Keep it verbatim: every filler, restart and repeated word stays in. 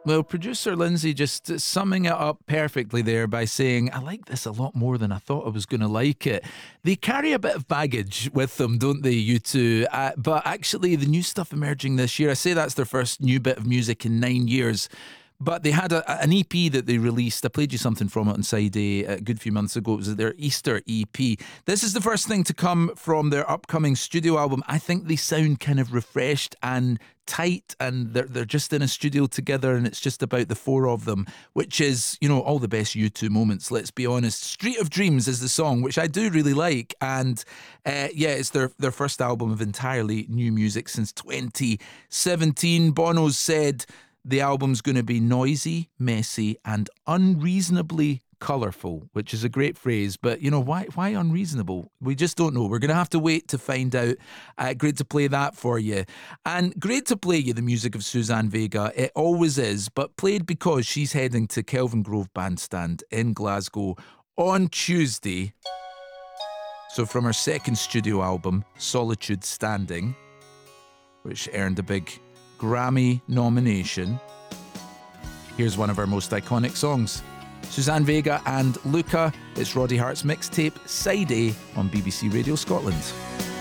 Well, producer Lindsay just summing it up perfectly there by saying, I like this a lot more than I thought I was going to like it. They carry a bit of baggage with them, don't they, you two? Uh, but actually, the new stuff emerging this year, I say that's their first new bit of music in nine years. But they had a, an E P that they released. I played you something from it on Side A a good few months ago. It was their Easter E P. This is the first thing to come from their upcoming studio album. I think they sound kind of refreshed and tight, and they're, they're just in a studio together, and it's just about the four of them, which is, you know, all the best U two moments, let's be honest. Street of Dreams is the song, which I do really like, and uh, yeah, it's their, their first album of entirely new music since twenty seventeen. Bono's said the album's going to be noisy, messy, and unreasonably colourful, which is a great phrase, but you know, why why unreasonable? We just don't know. We're going to have to wait to find out. Uh, great to play that for you. And great to play you the music of Suzanne Vega. It always is, but played because she's heading to Kelvin Grove Bandstand in Glasgow on Tuesday. So from her second studio album, Solitude Standing, which earned a big Grammy nomination, here's one of her most iconic songs. Suzanne Vega and Luca. It's Roddy Hart's mixtape Side A on B B C Radio Scotland.